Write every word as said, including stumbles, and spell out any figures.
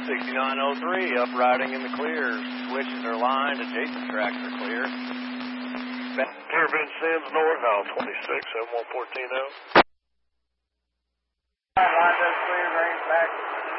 sixty-nine oh three, up riding in the clear. Switching their line. Adjacent tracks are clear. Clear Ben Sims north, aisle twenty-six, seven one fourteen oh. Line does clear, range back.